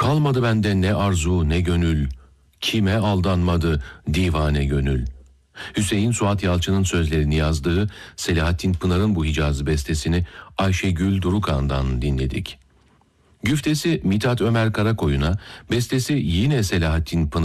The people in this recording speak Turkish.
Kalmadı bende ne arzu ne gönül, kime aldanmadı divane gönül. Hüseyin Suat Yalçın'ın sözlerini yazdığı Selahattin Pınar'ın bu Hicazı bestesini Ayşegül Durukan'dan dinledik. Güftesi Mithat Ömer Karakoyun'a, bestesi yine Selahattin Pınar